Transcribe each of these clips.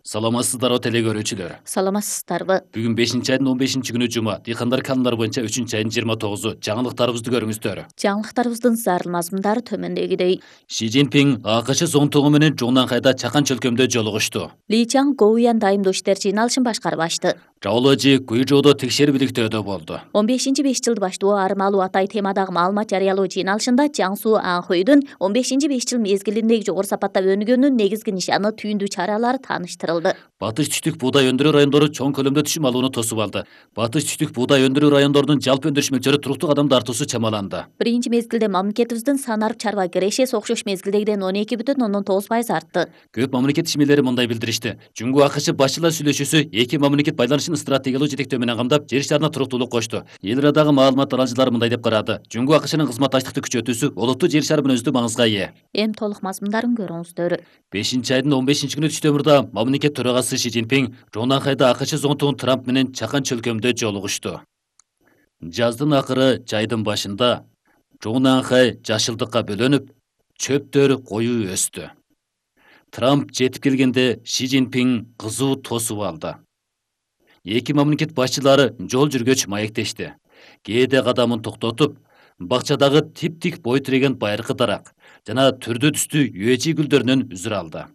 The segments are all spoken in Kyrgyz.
Саламатсыздарбы теле көрүүчүлөр. Саламатсыздарбы. Бүгүн 5-айдын 15-күнү жума. Дыйкандар каналдар боюнча 3-айдын 29-у. Жаңылыктарыбызды көрүңүздөр. Жаңылыктарыбыздын зарыл мазмундары төмөндөгүдөй. Ши Цзиньпин АКШ зоонтугу менен Жугнанхайда чакан чөлкөмдө жолугушту. Ли Чан Гоуян дайымдоо иштер жыйналышын башкарып ачты. Жаоложи Гуйжоодо текшерип иликтөөдө болду. 15-5 жыл баштуу армалуу атай темадагы маалымат жарыялоо жыйналышында Жаңсу Анхойдун 15-5 жыл мезгилиндеги жогору сапатта өнүгүүнүн негизги нишаны түйүндүү чаралары тааныштырылды. Батыш түштүк буудай өндүрүү райондору чоң көлөмдө түшүм алууну тосуп алды. Батыш түштүк буудай өндүрүү райондорунун жалпы өндүрүш мөлчөрү туруктуу кадамда артуусу чамаланды. Биринчи мезгилде мамлекетибиздин санарып чарба кирешеси окшош мезгилдегиден 12,9% артты. Көп мамлекет ишмерлери мындай билдиришти. Жунгу АКШ башчылар сүйлөшүүсү эки мамлекет байланышын стратегиялуу жетектөө менен камдап, жер шарына туруктуулук кошту. Эл арадагы маалымат таратуучулар мындай деп карады. Жунгу АКШнын кызматташтыкты күчөтүүсү олуттуу жер шары мүнөздүү маңызга ээ. Эми толук мазмундарын көрүңүздөр. 5-айдын 15-күнү түштөмүрдө мамлекет төрагасы Ши Цзиньпин Жугнанхайда АКШ зоонтугун Трамп менен чакан чөлкөмдө жолугушту. Жаздын акыры, жайдын башында Жугнанхай жашылдыкка бөлөнүп, чөптөр коюу өстү. Трамп жетип келгенде Ши Цзиньпин кызуу тосуп алды. Эки мамлекет башчылары жол жүргөч маектешти. Кээде кадамын токтотуп, бакчадагы тип-тик бой тиреген байыркы дарак жана түрдүү түстүү юэжи гүлдөрүнөн үзүр алды.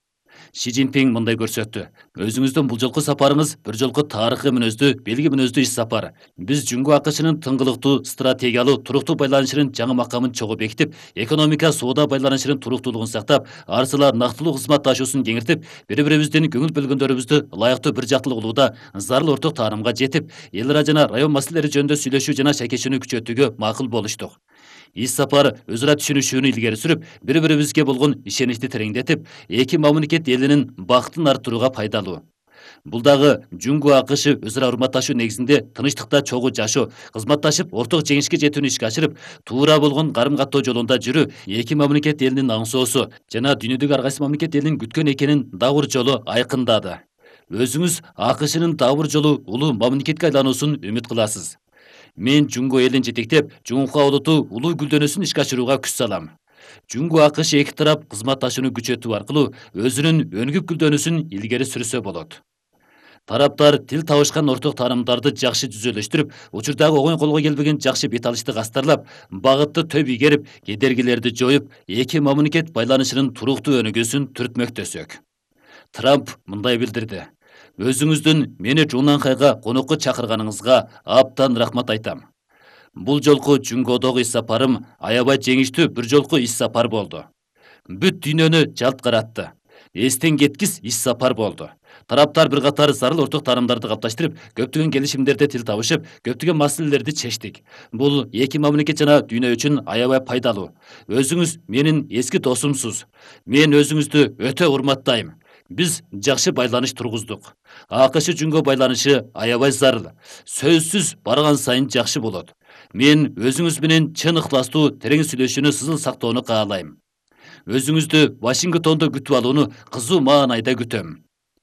Ши Цзиньпин мындай көрсөттү. Өзүңүздүн бул жолку сапарыңыз бир жолку тарыхый мүнөздүү, белги мүнөздүү иш сапар. Биз Жунгу АКШнын тыңгылыктуу, стратегиялуу, туруктуу байланышынын жаңы макамын чогуу бекитип, экономика, соода байланышынын туруктуулугун сактап, арсылар нактылуу кызматташуусун кеңиртип, бири-бирибиздин көңүл бөлгөндөрүбүздү ылайыктуу бир жактылык улууда зарыл орток таанымга жетип, эл ара жана район маселелери жөнүндө сүйлөшүү жана шайкешүүнү күчөтүүгө макул болуштук. Иш сапар өз ара түшүнүшүүнү илгери сүрүп, бири-бирибизге болгон ишеничти тереңдетип, эки мамлекет элинин бактын арттырууга пайдалуу. Бул дагы Жунгу АКШ өз ара урматташуу негизинде тынычтыкта чогуу жашоо, кызматташып орток жеңишке жетүүнү ишке ашырып, туура болгон карым каттоо жолунда жүрүү эки мамлекет элинин аңсоосу жана дүйнөдөгү ар кайсы мамлекет элинин күткөн экенин дагы бир жолу айкындады. Өзүңүз АКШнын дагы бир жолу улуу мамлекетке айлануусун үмүт кыласыз. Мен Жунгу элин жетектеп, Жунгхуа улуту улуу гүлдөнүүсүн ишке ашырууга күч салам. Жунгу АКШ эки тарап кызматташууну күчөтүү аркылуу өзүнүн өнүгүп гүлдөнүүсүн илгери сүрсө болот. Тараптар тил табышкан орток таанымдарды жакшы түзөлүштүрүп, учурдагы оңой колго келбеген жакшы бет алышты кастарлап, багытты төп ийгерип, кедергилерди жоюп, эки мамлекет байланышынын туруктуу өнүгүүсүн түртмөктөсөк. Трамп мындай билдирди. Өзүңүздүн мени Жугнанхайга конокко чакырганыңызга абдан рахмат айтам. Бул жолку Жунгодогу иш сапарым аябай жеңиштүү бир жолку иш сапар болду. Бүт дүйнөнү жалт каратты. Эстен кеткис иш сапар болду. Тараптар бир катар зарыл орток таанымдарды калыпташтырып, көптөгөн келишимдерде тил табышып, көптөгөн маселелерди чечтик. Бул эки мамлекет жана дүйнө үчүн аябай пайдалуу. Өзүңүз менин эски досумсуз. Мен өзүңүздү өтө урматтайм. Биз жакшы байланыш тургуздук. АКШ Жунгу байланышы аябай зарыл. Сөзсүз барган сайын жакшы болот. Мен өзүңүз менен чын ыхластуу терең сүйлөшүүнү сызыл сактоону каалайм. Өзүңүздү Вашингтондо күтүп алууну кызуу маанайда күтөм.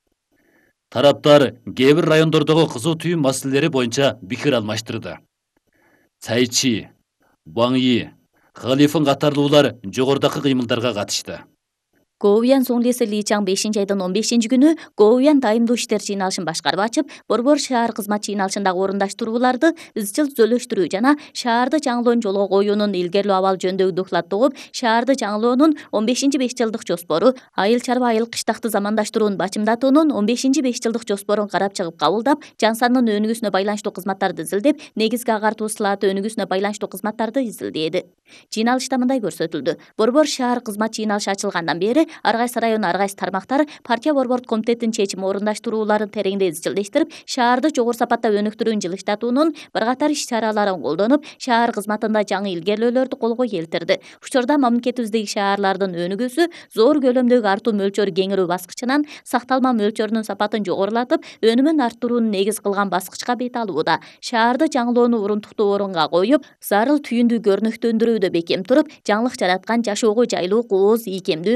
Тараптар кээ бир райондордогу кызуу түйүн маселелери боюнча пикир алмаштырды. Цайчи, Ван Yi, Халифын катарлуулар жогорудагы кыймылдарга катышты. Гоуян зоңлеси Ли Чан 5-айдын 15-күнү Гоуян дайымдуу иштер жыйналышын башкарып ачып, Борбор шаар кызмат жыйналышындагы орундаштырууларды изчил түзөлүштүрүү жана шаарды жаңылоонун жолго коюунун илгерилөө абалы жөнүндөгү доклад угуп, шаарды жаңылоонун 15-5 жылдык жоспору, айыл чарба айыл кыштакты замандаштырууну бачымдатуунун 15-5 жылдык жоспорун карап чыгып кабылдап, жан санынын өнүгүүсүнө байланыштуу кызматтарды изилдеп, негизги агартуу ысылааты өнүгүүсүнө байланыштуу кызматтарды изилдээди. Жыйналышта мындай көрсөтүлдү. Борбор шаар кызмат жыйналышы ачылгандан бери ар кайсы район, ар кайсы тармактар партия борбордук комитеттин чечим орундаштырууларын тереңдей изчилдештирип, шаарды жогору сапатта өнүктүрүүнү жылыштатуунун бир катар иш чараларын колдонуп, шаар кызматында жаңы илгерилөөлөрдү колго келтирди. Учурда мамлекетибиздеги шаарлардын өнүгүүсү зор көлөмдөгү артуу мөлчөрү кеңирүү баскычынан сакталма мөлчөрүнүн сапатын жогорулатып, өнүмүн арттырууну негиз кылган баскычка бет алууда. Шаарды жаңылоону урунтуктуу орунга коюп, зарыл түйүндүү көрнөктөндүрүүдө бекем туруп, жаңылык жараткан жашоого жайлуу, кооз, ийкемдүү, маданий,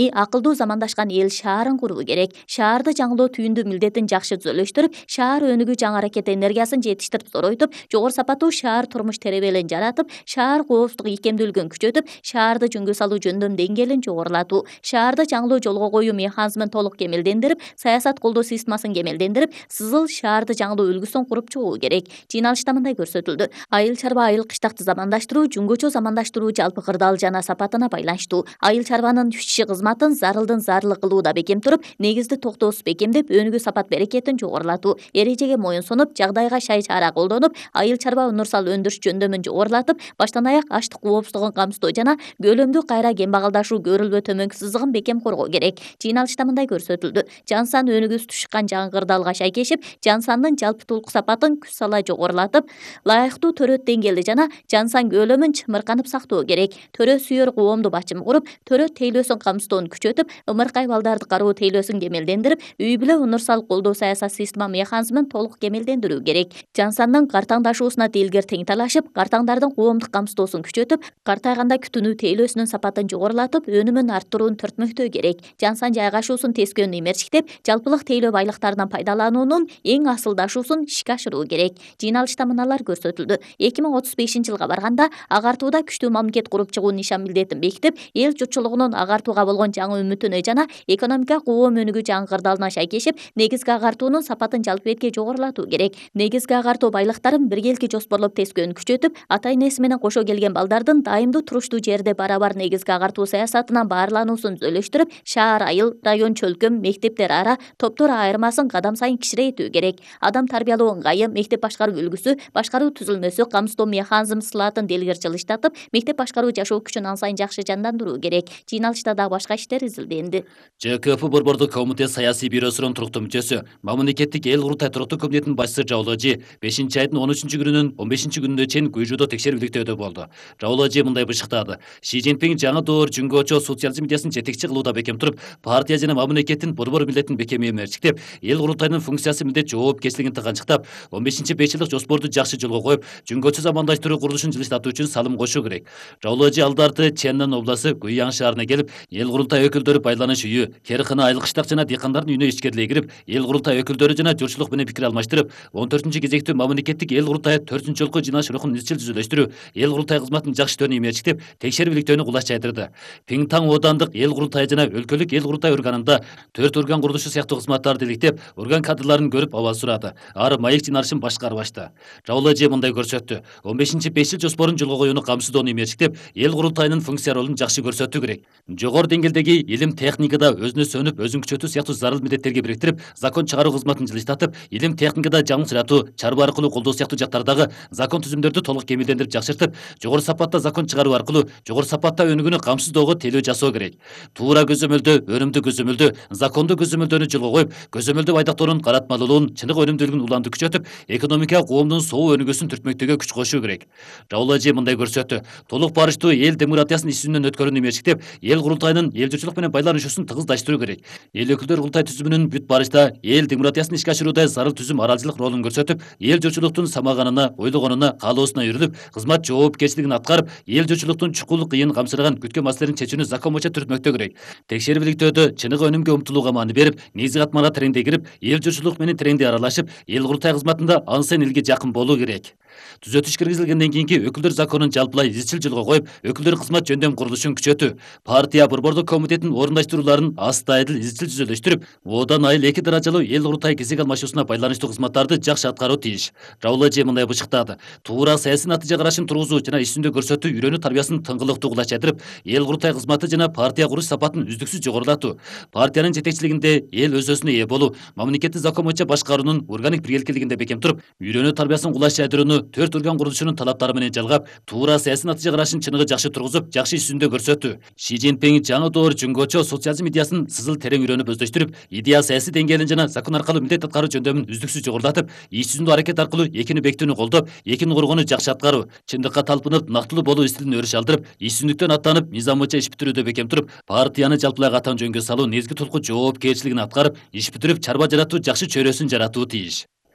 Эми акылдуу замандашкан эл шаарын куруу керек. Шаарды жаңылоо түйүндү милдетин жакшы түзөлүштүрүп, шаар өнүгүү жаңы аракет энергиясын жетиштирип зоройтуп, жогору сапаттуу шаар турмуш теребелин жаратып, шаар коопсуздук ийкемдүүлүгүн күчөтүп, шаарды жөнгө салуу жөндөм деңгээлин жогорулатуу, шаарды жаңылоо жолго коюу механизмин толук кемелдендирип, саясат колдоо системасын кемелдендирип, сызыл шаарды жаңылоо үлгүсүн куруп чыгуу керек. Жыйналышта мындай көрсөтүлдү. Айыл чарба айыл кыштакты замандаштыруу, жүнгөчө замандаштыруу жалпы кырдаал жана сапатына байланыштуу. Айыл чарбанын ишчи кызматын зарылдын зарлы кылууда бекем туруп, негизди токтоосуз бекемдеп, өнүгүү сапат берекетин жогорулатуу, эрежеге моюн сунуп, жагдайга шай чара колдонуп, айыл чарба унурсал өндүрүш жөндөмүн жогорулатып, баштан аяк аштык коопсуздугун камсыздоо жана бөлүмдүү кайра кембагалдашуу көрүлбөө төмөнкү сызыгын бекем коргоо керек. Жыйналышта мындай көрсөтүлдү. Жан сан өнүгүүсү түшкөн жаңы кырдаалга шайкешип, жан сандын жалпы тулук сапатын күч сала жогорулатып, ылайыктуу төрөт деңгээлди жана жан сан көлөмүн чымырканып сактоо керек. Төрө сүйөр коомду бачым куруп, төрөт тейлөөсүн камсыздоону күчөтүп, ымыркай балдарды кароо тейлөөсүн кемелдендирип, үй бүлө унурсал колдоо саясат система механизмин толук кемелдендирүү керек. Жан сандын картаңдашуусуна дилгер тең талашып, картаңдардын коомдук камсыздоосун күчөтүп, картайганда күтүнүү тейлөөсүнүн сапатын жогорулатып, өнүмүн арттыруун төртмөктөө керек. Жан сан жайгашуусун тескөөнү имерчиктеп, жалпылык тейлөө байлыктарынан пайдалануунун эң асылдашуусун ишке ашыруу керек. Жыйналышта мыналар көрсөтүлдү. 2035-жылга барганда агартууда күчтүү мамлекет куруп чыгуу нишан милдетин бекитип, эл журтчулугунун агартууга болгон жаңы үмүтүнө жана экономика коом өнүгүү жаңы кырдаалына шайкешип, негизги агартуунун сапатын жалпы этке жогорулатуу керек. Негизги агартуу байлыктарын биргелки жоспорлоп тескөөнү күчөтүп, ата энеси менен кошо келген балдардын дайымдуу туруштуу жерде барабар негизги агартуу саясатынан баарлануусун түзөлүштүрүп, шаар, айыл, район, чөлкөм, мектептер ара топтор айырмасын кадам сайын кичирейтүү керек. Адам тарбиялоо ыңгайы, мектеп башкаруу үлгүсү, башкаруу түзүлмөсү, камсыздоо механизм сылаатын делгер жылыштатып, мектеп башкаруу жашоо күчүн ан сайын жакшы жандандыруу керек. Жыйналышта дагы башка иштер изилденди. ЖКФ борбордук комитет саясий бюросунун туруктуу мүчөсү, мамлекеттик эл курултай туруктуу комитетинин башчысы Жаулажи 5-айдын 13-күнүнөн 15-күнүнө чейин Куйжуудо текшерүүлүктөөдө болду. Жаулажи мындай бышыктады. Ши Цзиньпин жаңы доор жүнгөчө социализм идеясын жетекчи кылууда бекем туруп, партия жана мамлекеттин борбор милдетин бекем эмерчиктеп, эл курултайынын функциясы милдет жоопкерчилигин тыганчыктап, 15-5 жылдык жоспорду жакшы жолго коюп, жүнгөчө замандаштыруу курулушун жылыстатуу үчүн салым кошуу керек. Жаулажи алдарты Чэннэн областы Гуйяң шаарына келип, эл курултай өкүлдөрү байланыш үйү, Керхана айыл кыштак жана дыйкандардын үйүнө ичкерилей кирип, эл курултай өкүлдөрү жана журтчулук менен пикир алмаштырып, 14-кезектүү мамлекеттик эл курултайы 4-жолку жыйналыш рухун изчил түзүлүштүрүү, эл курултай кызматынын жакшы өтүүнү имерчиктеп, текшерүүлүктөөнү кулаш жайдырды. Пиңтаң оодандык эл курултайы жана өлкөлүк эл курултай органында 4 орган курулушу сыяктуу кызматтарды иликтеп, орган кадрларын көрүп абал сурады. Ары маек жыйналышын башкарып ачты. Жаулажи мындай көрсөттү. 15-5 жыл жоспорун жолго коюуну камсыздоону имерчиктеп, эл курултайынын функция ролун жакшы көрсөтүү керек. Жогору деңгээлдеги илим техникада өзүнө сөнүп, өзүн күчөтүү сыяктуу зарыл милдеттерге бириктирип, закон чыгаруу кызматын жылыштатып, илим техникада жаңылышыратуу, чарба аркылуу колдоо сыяктуу жактардагы закон түзүмдөрдү толук кемелдендирип жакшыртып, жогору сапатта закон чыгаруу аркылуу жогору сапатта өнүгүүнү камсыздоого тейлөө жасоо керек. Туура көзөмөлдөө, өнүмдүү көзөмөлдөө, закондуу көзөмөлдөөнү жолго коюп, көзөмөлдөө айдактоонун каратмалуулугун, чыныгы өнүмдүүлүгүн уланды күчөтүп, экономика коомдун соо өнүгүүсүн түртмөктөөгө күч кошуу керек. Жаулажи мындай көрсөттү. Толук барыштуу эл демократиясын иш жүзүнөн өткөрүүнү имерчиктеп, эл курултайынын эл журтчулук менен байланышуусун тыгыздаштыруу керек. Эл өкүлдөр курултай түзүмүнүн бүт барышта эл демократиясын ишке ашырууда зарыл түзүм аралчылык ролун көрсөтүп, эл журтчулуктун самаганына, ойлогонуна, каалоосуна үйрүлүп, кызмат жоопкерчилигин аткарып, эл журтчулуктун чукул кыйын камсыраган күткөн маселелерин чечүүнү закон боюнча түртмөктөө керек. Текшерүүлүктөөдө чыныгы өнүмгө умтулууга маани берип, негизги катманга тереңдей кирип, эл журтчулук менен тереңдей аралашып, эл курултай кызматында ан сайын элге жакын болуу керек. Түзөтүш киргизилгенден кийинки өкүлдөр законун жалпылай изчил жолго коюп, өкүлдөр кызмат жөндөм курулушун күчөтүү, партия борбордук комитетинин орундаштырууларын астайдыл изчил түзөлүштүрүп, одан айыл 2 даражалуу эл курултай кезек алмашуусуна байланыштуу кызматтарды жакшы аткаруу тийиш. Жаулажи мындай бышыктады. Туура саясий натыйжа карашын тургузуу жана иш жүзүндө көрсөтүү үйрөнүү тарбиясын тыңгылыктуу кулаш жайдырып, эл курултай кызматы жана партия куруш сапатын үздүксүз жогорулатуу, партиянын жетекчилигинде эл өз өзүнө ээ болуу, мамлекеттик закон боюнча башкаруунун органик биргеликелигинде бекем туруп, үйрөнүү тарбиясын кулаш жайдырууну 4 орган курулушунун талаптары менен жалгап, туура саясий натыйжа карашын чыныгы жакшы тургузуп, жакшы иш жүзүндө көрсөтүү. Ши Цзиньпин жаңы доор жүнгөчө социализм идеясын сызыл терең үйрөнүп өздөштүрүп, идея саясий деңгээлин жана закон аркылуу милдет аткаруу жөндөмүн үздүксүз жогорулатып, иш жүзүндө аракет аркылуу экини бекитүүнү колдоп, экини коргоону жакшы аткаруу, чындыкка талпынып, нактылуу болуу стилин өрүш алдырып, иш жүзүндүктөн аттанып, мыйзам боюнча иш бүтүрүүдө бекем туруп, партияны жалпылай катаан жөнгө салуу негизги толку жоопкерчилигин аткарып, иш бүтүрүп, чарба жаратуу жакшы чөйрөсүн жаратуу тийиш.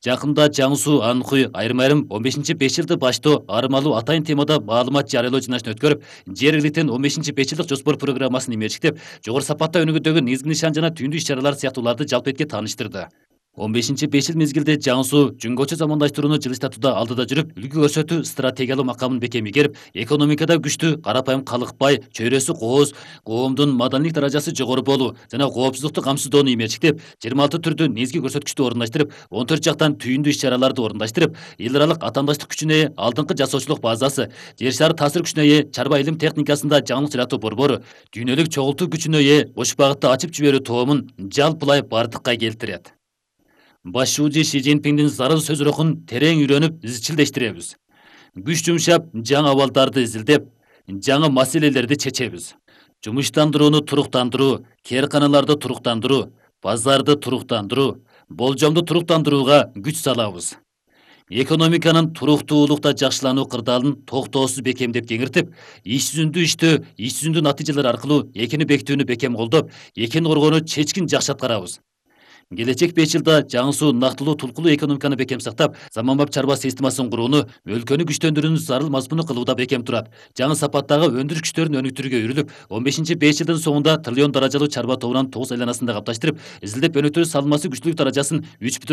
Жакында Жаңсу, Анхуй айрым-айрым 15-5 жылды баштоо армалуу атайын темада маалымат жарыялоо жыйналышын өткөрүп, жергиликтен 15-5 жылдык жоспор программасын имечиктеп, жогору сапатта өнүгүүдөгү негизги нишан жана түйүндүү иш-чаралар сыяктууларды жалпы этке тааныштырды. 15-5 жыл мезгилде Жаңсу жүнгөчө замандаштырууну жылыштатууда алдыда жүрүп, үлгү көрсөтүү стратегиялуу макамын бекем ийгерип, экономикада күчтүү, карапайым калыкпай, чөйрөсү кооз, коомдун маданийлик даражасы жогору болуу жана коопсуздукту камсыздоону имечиктеп, 26 түрдүү негизги көрсөткүчтү орундаштырып, 14 жактан түйүндүү иш-чараларды орундаштырып, эл аралык атаандаштык күчүнө ээ алдыңкы жасоочулук базасы, жер шары таасир күчүнө ээ чарба илим техникасында жаңылык жаратуу борбору, дүйнөлүк чогултуу күчүнө ээ бош багытты ачып жиберүү тоомун жалпылай бардыкка келтирет. Башчуучу Ши Цзиньпиндин зарыл сөз рухун терең үйрөнүп, изчилдештиребиз. Күч жумшап, жаңы абалдарды изилдеп, жаңы маселелерди чечебиз. Жумуштандырууну туруктандыруу, кээрканаларды туруктандыруу, базарды туруктандыруу, болжомду туруктандырууга күч салабыз. Экономиканын туруктуулукта жакшылануу кырдаалын токтоосуз бекемдеп кеңиртип, иш жүзүндө иштөө, иш жүзүндө натыйжалар аркылуу экини бекитүүнү бекем колдоп, экини коргоону чечкин жакшы аткарабыз. Келечек 5 жылда жаңсуу нактылуу тулкулуу экономиканы бекем сактап, заманбап чарба системасын курууну, өлкөнү күчтөндүрүүнүн зарыл мазмуну кылууда бекем турат. Жаңы сапаттагы өндүрүш күчтөрүн өнүктүрүүгө үйрүлүп, 15-5 жылдын соңунда триллион даражалуу чарба тобунан 9 айланасында капташтырып, изилдеп өнүктүрүү салмасы күчтүүлүк даражасын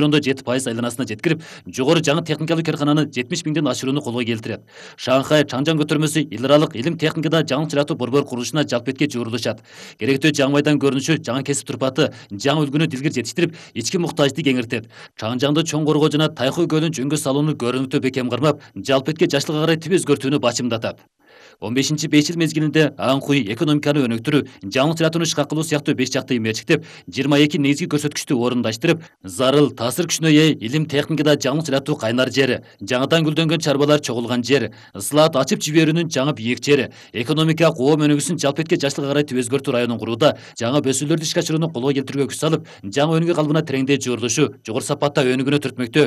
3,7% айланасына жеткирип, жогору жаңы техникалык кээркананы 70 миңден ашырууну колго келтирет. Шанхай Чаңжан көтөрмөсү эл аралык илим техникада жаңылык жаратуу борбор курулушуна жалпы этке жуурулушат. Керектүү жаңы майдан көрүнүшү, жаңы кесип турпаты, жаңы үлгүнү дилгир жетиштирип, ички муктажды кеңиртет. Чаңжаңды чоң коргоо жана Тайхуй көлүн жөнгө салууну көрүнүктүү бекем кармап, жалпы этке жаштыкка карай тип өзгөртүүнү бачымдатат. 15-5 жыл мезгилинде Анхуй экономиканы өнүктүрүү, жаңылык жаратууну ишке кылуу сыяктуу 5 жакты имечиктеп, 22 негизги көрсөткүчтү орундаштырып, зарыл таасир күчүнө ээ илим техникада жаңылык жаратуу кайнар жери, жаңыдан гүлдөнгөн чарбалар чогулган жер, ысылаат ачып жиберүүнүн жаңы бийик жери, экономика коом өнүгүүсүн жалпы этке жаштыкка карай тип өзгөртүү районун курууда жаңы бөсүүлөрдү ишке ашырууну колго келтирүүгө күч салып, жаңы өнүгүү калыбына тереңдей жуурулушу, жогору сапатта өнүгүүнү түртмөктө